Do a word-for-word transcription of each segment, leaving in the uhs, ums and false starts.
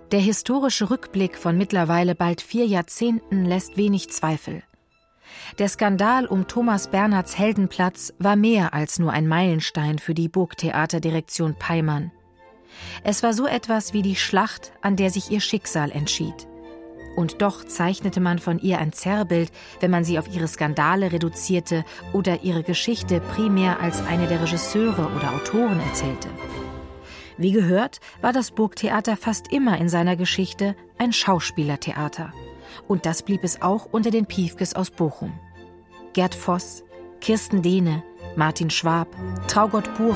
Der historische Rückblick von mittlerweile bald vier Jahrzehnten lässt wenig Zweifel. Der Skandal um Thomas Bernhards Heldenplatz war mehr als nur ein Meilenstein für die Burgtheaterdirektion Peymann. Es war so etwas wie die Schlacht, an der sich ihr Schicksal entschied. Und doch zeichnete man von ihr ein Zerrbild, wenn man sie auf ihre Skandale reduzierte oder ihre Geschichte primär als eine der Regisseure oder Autoren erzählte. Wie gehört, war das Burgtheater fast immer in seiner Geschichte ein Schauspielertheater. Und das blieb es auch unter den Piefkes aus Bochum. Gerd Voss, Kirsten Dehne, Martin Schwab, Traugott Bure.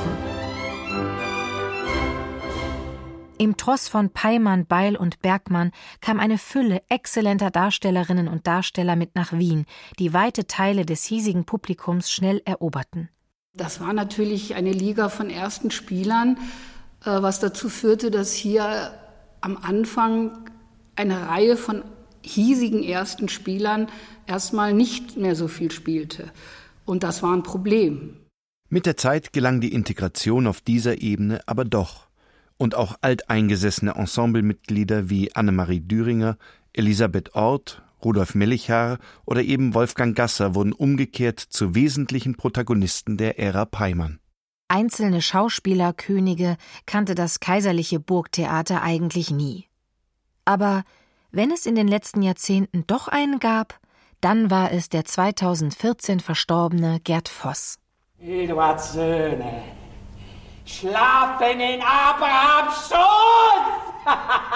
Im Tross von Peymann, Beil und Bergmann kam eine Fülle exzellenter Darstellerinnen und Darsteller mit nach Wien, die weite Teile des hiesigen Publikums schnell eroberten. Das war natürlich eine Liga von ersten Spielern, was dazu führte, dass hier am Anfang eine Reihe von hiesigen ersten Spielern erstmal nicht mehr so viel spielte. Und das war ein Problem. Mit der Zeit gelang die Integration auf dieser Ebene aber doch. Und auch alteingesessene Ensemblemitglieder wie Annemarie Düringer, Elisabeth Orth, Rudolf Mellichar oder eben Wolfgang Gasser wurden umgekehrt zu wesentlichen Protagonisten der Ära Peymann. Einzelne Schauspielerkönige kannte das kaiserliche Burgtheater eigentlich nie. Aber wenn es in den letzten Jahrzehnten doch einen gab, dann war es der zweitausendvierzehn verstorbene Gerd Voss. Eduards Söhne schlafen in Abrahams Schoß!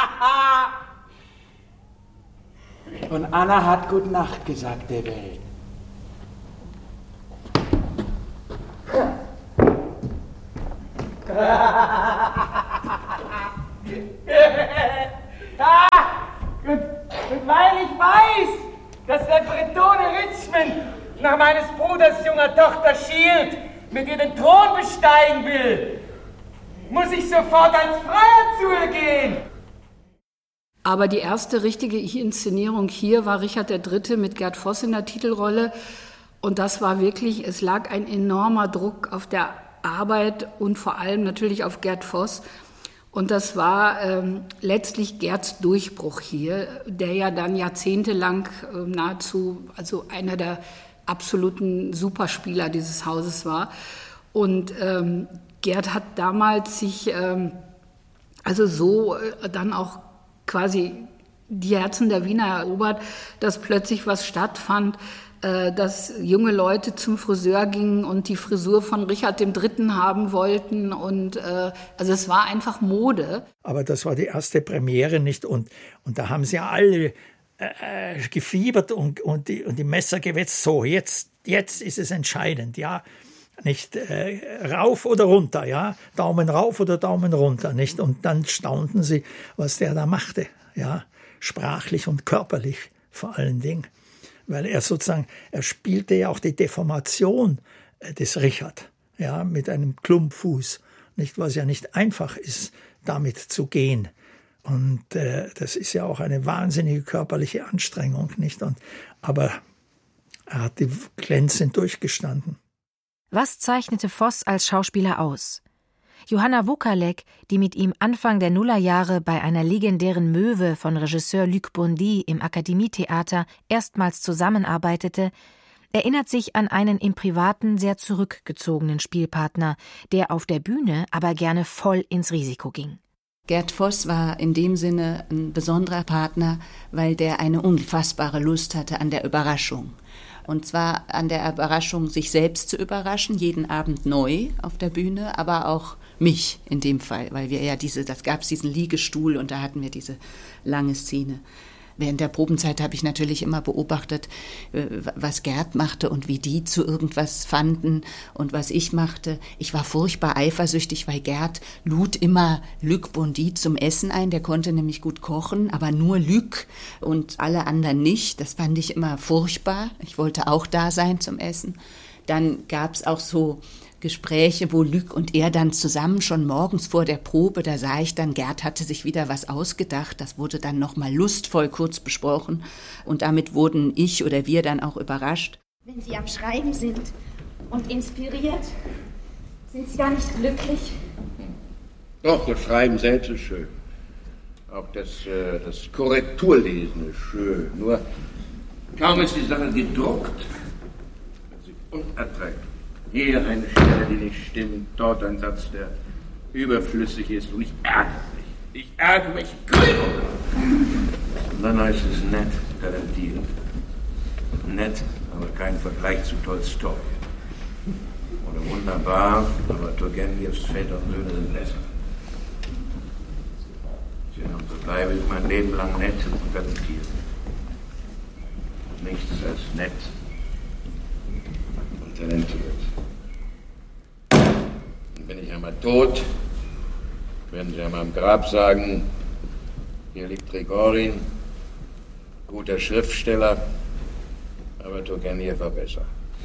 Und Anna hat Gute Nacht gesagt der Welt. Ah, und, und weil ich weiß, dass der Bretone Richmond nach meines Bruders junger Tochter schielt, mit ihr den Thron besteigen will, muss ich sofort als Freier zu ihr gehen. Aber die erste richtige Inszenierung hier war Richard der Dritte mit Gerd Voss in der Titelrolle. Und das war wirklich, es lag ein enormer Druck auf der Arbeit und vor allem natürlich auf Gerd Voss. Und das war ähm, letztlich Gerds Durchbruch hier, der ja dann jahrzehntelang äh, nahezu, also einer der absoluten Superspieler dieses Hauses war. Und ähm, Gerd hat damals sich ähm, also so äh, dann auch quasi die Herzen der Wiener erobert, dass plötzlich was stattfand, äh, dass junge Leute zum Friseur gingen und die Frisur von Richard dem Dritten haben wollten. Und äh, also es war einfach Mode. Aber das war die erste Premiere, nicht? Und, und da haben sie ja alle Äh, gefiebert und, und, die, und die Messer gewetzt. So, jetzt, jetzt ist es entscheidend, ja. Nicht äh, rauf oder runter, ja. Daumen rauf oder Daumen runter, nicht. Und dann staunten sie, was der da machte, ja. Sprachlich und körperlich vor allen Dingen. Weil er sozusagen, er spielte ja auch die Deformation äh, des Richard, ja, mit einem Klumpfuß, nicht, was ja nicht einfach ist, damit zu gehen. Und äh, das ist ja auch eine wahnsinnige körperliche Anstrengung, nicht? Und, aber er hat die glänzend durchgestanden. Was zeichnete Voss als Schauspieler aus? Johanna Wokalek, die mit ihm Anfang der Nullerjahre bei einer legendären Möwe von Regisseur Luc Bondy im Akademietheater erstmals zusammenarbeitete, erinnert sich an einen im Privaten sehr zurückgezogenen Spielpartner, der auf der Bühne aber gerne voll ins Risiko ging. Gerd Voss war in dem Sinne ein besonderer Partner, weil der eine unfassbare Lust hatte an der Überraschung. Und zwar an der Überraschung, sich selbst zu überraschen, jeden Abend neu auf der Bühne, aber auch mich in dem Fall, weil wir ja diese, das gab es diesen Liegestuhl und da hatten wir diese lange Szene. Während der Probenzeit habe ich natürlich immer beobachtet, was Gerd machte und wie die zu irgendwas fanden und was ich machte. Ich war furchtbar eifersüchtig, weil Gerd lud immer Luc Bondy zum Essen ein. Der konnte nämlich gut kochen, aber nur Luc und alle anderen nicht. Das fand ich immer furchtbar. Ich wollte auch da sein zum Essen. Dann gab es auch so Gespräche, wo Luc und er dann zusammen schon morgens vor der Probe, da sah ich dann, Gerd hatte sich wieder was ausgedacht, das wurde dann nochmal lustvoll kurz besprochen und damit wurden ich oder wir dann auch überrascht. Wenn Sie am Schreiben sind und inspiriert, sind Sie gar nicht glücklich? Doch, das Schreiben selbst ist schön. Auch das, äh, das Korrekturlesen ist schön. Nur kaum ist die Sache gedruckt, wird sie unerträglich. Hier eine Stelle, die nicht stimmt, dort ein Satz, der überflüssig ist. Und ich ärgere mich. Ich ärgere mich grün. Und dann heißt es nett, talentiert. Nett, aber kein Vergleich zu Tolstoi. Oder wunderbar, aber Turgenjevs Väter und Söhne sind besser. Tja, und so bleibe ich mein Leben lang nett und talentiert. Nichts als nett und talentiert. Und bin ich einmal tot, werden sie an meinem Grab sagen, hier liegt Trigorin, guter Schriftsteller, aber Turgenev war besser.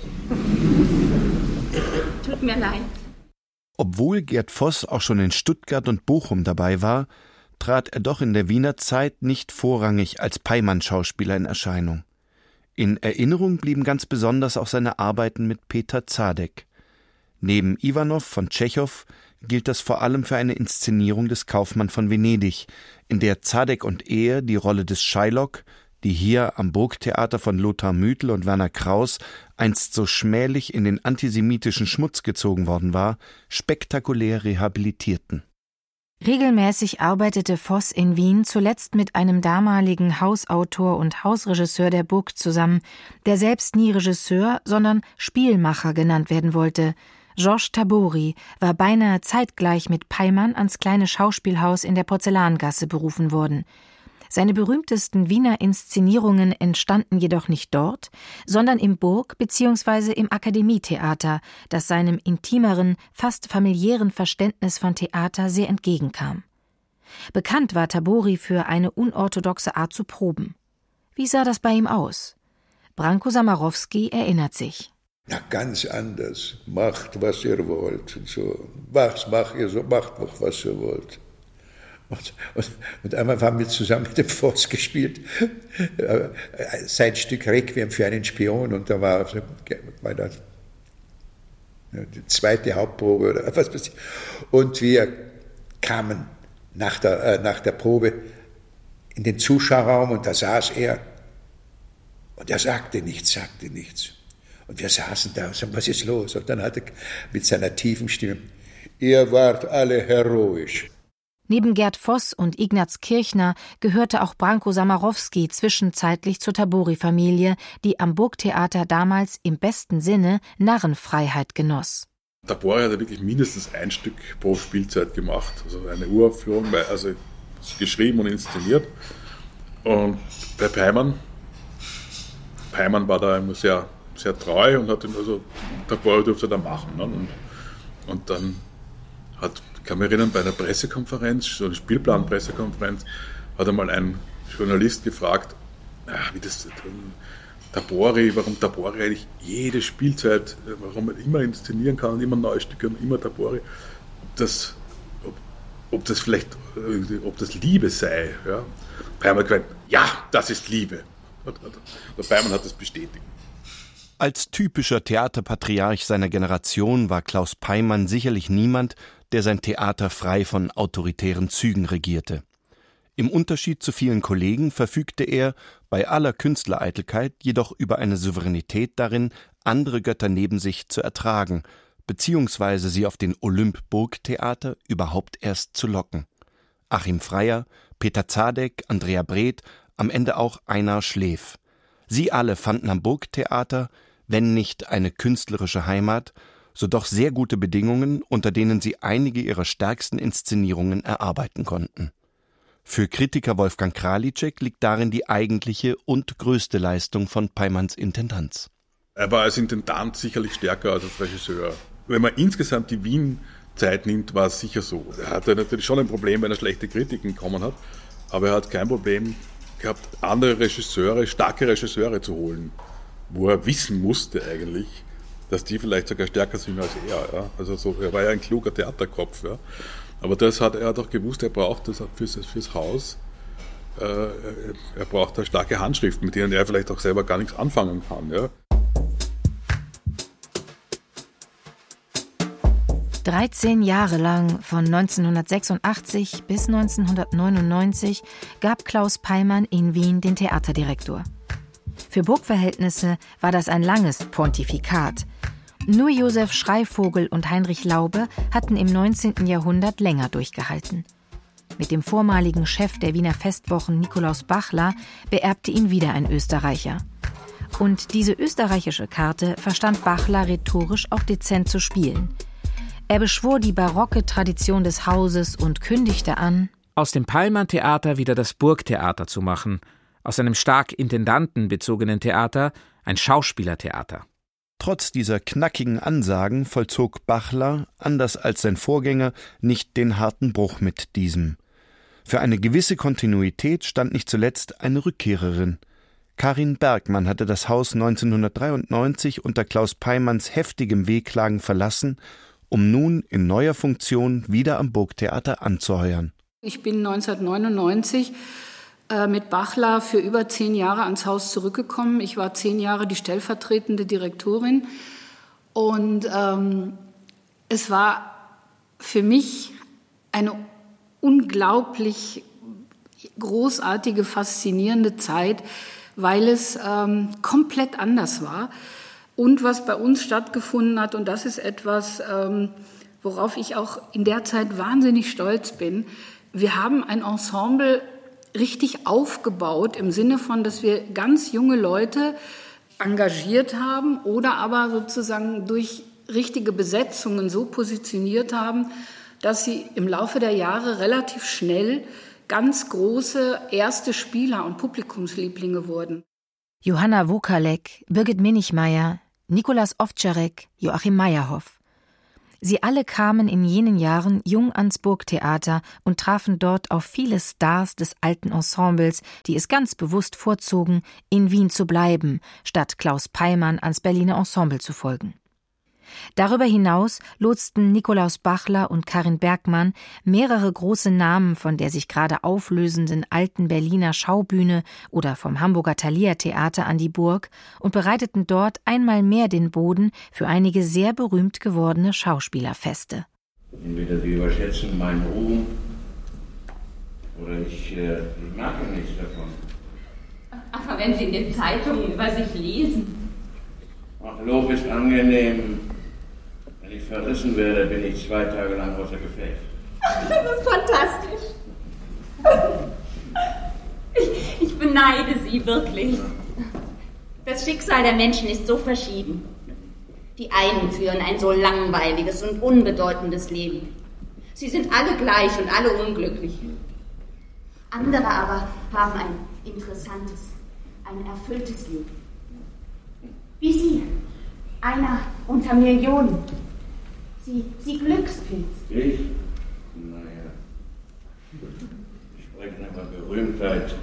Tut mir leid. Obwohl Gerd Voss auch schon in Stuttgart und Bochum dabei war, trat er doch in der Wiener Zeit nicht vorrangig als Peymann-Schauspieler in Erscheinung. In Erinnerung blieben ganz besonders auch seine Arbeiten mit Peter Zadek. Neben Iwanow von Tschechow gilt das vor allem für eine Inszenierung des Kaufmann von Venedig, in der Zadek und er die Rolle des Shylock, die hier am Burgtheater von Lothar Müthel und Werner Kraus einst so schmählich in den antisemitischen Schmutz gezogen worden war, spektakulär rehabilitierten. Regelmäßig arbeitete Voss in Wien zuletzt mit einem damaligen Hausautor und Hausregisseur der Burg zusammen, der selbst nie Regisseur, sondern Spielmacher genannt werden wollte. Georges Tabori war beinahe zeitgleich mit Peymann ans kleine Schauspielhaus in der Porzellangasse berufen worden. Seine berühmtesten Wiener Inszenierungen entstanden jedoch nicht dort, sondern im Burg- bzw. im Akademietheater, das seinem intimeren, fast familiären Verständnis von Theater sehr entgegenkam. Bekannt war Tabori für eine unorthodoxe Art zu proben. Wie sah das bei ihm aus? Branko Samarowski erinnert sich. Na, ganz anders. Macht, was ihr wollt. Und so. Was macht ihr so? Macht noch, was ihr wollt. Und, und, und einmal haben wir zusammen mit dem Voss gespielt, sein Stück Requiem für einen Spion, und da war, war das die zweite Hauptprobe oder was weiß ich. Und wir kamen nach der, äh, nach der Probe in den Zuschauerraum, und da saß er und er sagte nichts, sagte nichts. Und wir saßen da und sagten, was ist los? Und dann hat er mit seiner tiefen Stimme, ihr wart alle heroisch. Neben Gerd Voss und Ignaz Kirchner gehörte auch Branko Samarowski zwischenzeitlich zur Tabori-Familie, die am Burgtheater damals im besten Sinne Narrenfreiheit genoss. Tabori hat ja wirklich mindestens ein Stück pro Spielzeit gemacht, also eine Uraufführung, also geschrieben und inszeniert. Und bei Peymann, Peymann war da immer sehr, sehr treu und hat ihn, also Tabori durfte da machen. Ne? Und, und dann hat, ich kann mich erinnern, bei einer Pressekonferenz, so einer Spielplan-Pressekonferenz, hat einmal ein Journalist gefragt, ach, wie das, Tabori, warum Tabori eigentlich jede Spielzeit, warum man immer inszenieren kann und immer neue Stücke und immer Tabori, ob das, ob, ob das vielleicht, ob das Liebe sei. Ja. Peymann hat gesagt, ja, das ist Liebe. Der Peymann hat das bestätigt. Als typischer Theaterpatriarch seiner Generation war Klaus Peymann sicherlich niemand, der sein Theater frei von autoritären Zügen regierte. Im Unterschied zu vielen Kollegen verfügte er, bei aller Künstlereitelkeit, jedoch über eine Souveränität darin, andere Götter neben sich zu ertragen, beziehungsweise sie auf den Olymp-Burgtheater überhaupt erst zu locken. Achim Freyer, Peter Zadek, Andrea Breth, am Ende auch Einar Schleff. Sie alle fanden am Burgtheater, wenn nicht eine künstlerische Heimat, so doch sehr gute Bedingungen, unter denen sie einige ihrer stärksten Inszenierungen erarbeiten konnten. Für Kritiker Wolfgang Kralitschek liegt darin die eigentliche und größte Leistung von Peymanns Intendanz. Er war als Intendant sicherlich stärker als als Regisseur. Wenn man insgesamt die Wien-Zeit nimmt, war es sicher so. Er hatte natürlich schon ein Problem, wenn er schlechte Kritiken bekommen hat, aber er hat kein Problem gehabt, andere Regisseure, starke Regisseure zu holen, wo er wissen musste eigentlich, dass die vielleicht sogar stärker sind als er. Ja. Also so, er war ja ein kluger Theaterkopf. Ja. Aber das hat er hat auch gewusst, er braucht das fürs, fürs Haus. Äh, er braucht da starke Handschriften, mit denen er vielleicht auch selber gar nichts anfangen kann. Ja. dreizehn Jahre lang, von neunzehnhundertsechsundachtzig bis neunzehnhundertneunundneunzig, gab Klaus Peymann in Wien den Theaterdirektor. Für Burgverhältnisse war das ein langes Pontifikat. Nur Josef Schreivogel und Heinrich Laube hatten im neunzehnten Jahrhundert länger durchgehalten. Mit dem vormaligen Chef der Wiener Festwochen Nikolaus Bachler beerbte ihn wieder ein Österreicher. Und diese österreichische Karte verstand Bachler rhetorisch auch dezent zu spielen. Er beschwor die barocke Tradition des Hauses und kündigte an, aus dem Peymann-Theater wieder das Burgtheater zu machen, aus einem stark intendantenbezogenen Theater ein Schauspielertheater. Trotz dieser knackigen Ansagen vollzog Bachler, anders als sein Vorgänger, nicht den harten Bruch mit diesem. Für eine gewisse Kontinuität stand nicht zuletzt eine Rückkehrerin. Karin Bergmann hatte das Haus neunzehnhundertdreiundneunzig unter Klaus Peymanns heftigem Wehklagen verlassen, um nun in neuer Funktion wieder am Burgtheater anzuheuern. Ich bin neunzehnhundertneunundneunzig äh, mit Bachler für über zehn Jahre ans Haus zurückgekommen. Ich war zehn Jahre die stellvertretende Direktorin und ähm, es war für mich eine unglaublich großartige, faszinierende Zeit, weil es ähm, komplett anders war. Und was bei uns stattgefunden hat, und das ist etwas, ähm, worauf ich auch in der Zeit wahnsinnig stolz bin, wir haben ein Ensemble richtig aufgebaut, im Sinne von, dass wir ganz junge Leute engagiert haben oder aber sozusagen durch richtige Besetzungen so positioniert haben, dass sie im Laufe der Jahre relativ schnell ganz große erste Spieler und Publikumslieblinge wurden. Johanna Wokalek, Birgit Minichmeier, Nikolaus Ovtcharek, Joachim Meyerhoff. Sie alle kamen in jenen Jahren jung ans Burgtheater und trafen dort auf viele Stars des alten Ensembles, die es ganz bewusst vorzogen, in Wien zu bleiben, statt Klaus Peymann ans Berliner Ensemble zu folgen. Darüber hinaus lotsten Nikolaus Bachler und Karin Bergmann mehrere große Namen von der sich gerade auflösenden alten Berliner Schaubühne oder vom Hamburger Thalia Theater an die Burg und bereiteten dort einmal mehr den Boden für einige sehr berühmt gewordene Schauspielerfeste. Entweder Sie überschätzen meinen Ruhm oder ich, äh, ich merke nichts davon. Aber wenn Sie in den Zeitungen über sich lesen. Ach, Lob ist angenehm. Wenn ich verrissen werde, bin ich zwei Tage lang außer Gefecht. Das ist fantastisch. Ich, ich beneide Sie wirklich. Das Schicksal der Menschen ist so verschieden. Die einen führen ein so langweiliges und unbedeutendes Leben. Sie sind alle gleich und alle unglücklich. Andere aber haben ein interessantes, ein erfülltes Leben. Wie Sie, einer unter Millionen. Sie, Sie Glückspilz. Ich? Naja. Ich spreche über Berühmtheit,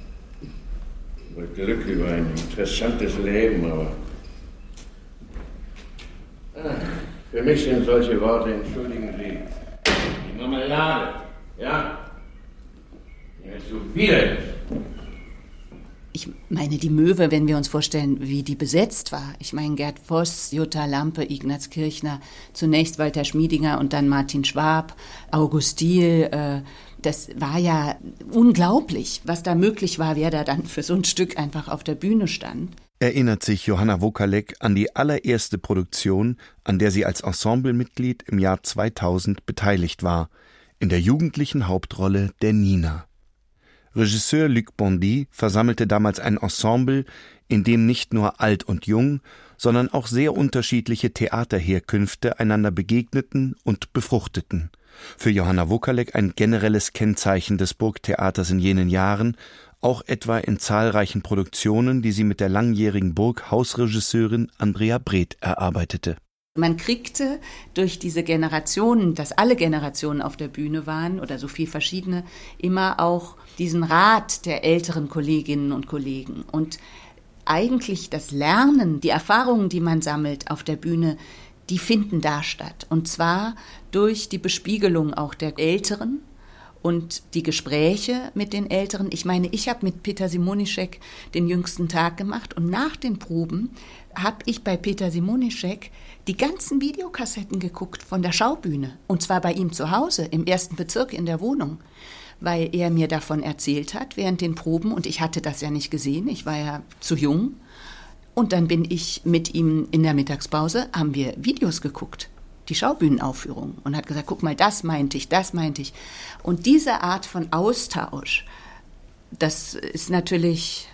über Glück, über ein interessantes Leben, aber ah, für mich sind solche Worte, entschuldigen Sie, die Marmelade, ja, die mir zu viel ist. Ich meine, die Möwe, wenn wir uns vorstellen, wie die besetzt war. Ich meine, Gerd Voss, Jutta Lampe, Ignaz Kirchner, zunächst Walter Schmiedinger und dann Martin Schwab, August Diehl. Äh, das war ja unglaublich, was da möglich war, wer da dann für so ein Stück einfach auf der Bühne stand. Erinnert sich Johanna Wokalek an die allererste Produktion, an der sie als Ensemblemitglied im Jahr zweitausend beteiligt war, in der jugendlichen Hauptrolle der Nina. Regisseur Luc Bondy versammelte damals ein Ensemble, in dem nicht nur alt und jung, sondern auch sehr unterschiedliche Theaterherkünfte einander begegneten und befruchteten. Für Johanna Wokalek ein generelles Kennzeichen des Burgtheaters in jenen Jahren, auch etwa in zahlreichen Produktionen, die sie mit der langjährigen Burghausregisseurin Andrea Breth erarbeitete. Man kriegte durch diese Generationen, dass alle Generationen auf der Bühne waren oder so viel verschiedene, immer auch diesen Rat der älteren Kolleginnen und Kollegen. Und eigentlich das Lernen, die Erfahrungen, die man sammelt auf der Bühne, die finden da statt. Und zwar durch die Bespiegelung auch der Älteren Und die Gespräche mit den Älteren, ich meine, ich habe mit Peter Simonischek den jüngsten Tag gemacht und nach den Proben habe ich bei Peter Simonischek die ganzen Videokassetten geguckt von der Schaubühne. Und zwar bei ihm zu Hause, im ersten Bezirk in der Wohnung, weil er mir davon erzählt hat während den Proben. Und ich hatte das ja nicht gesehen, ich war ja zu jung. Und dann bin ich mit ihm in der Mittagspause, haben wir Videos geguckt, die Schaubühnenaufführung, und hat gesagt, guck mal, das meinte ich, das meinte ich. Und diese Art von Austausch, das ist natürlich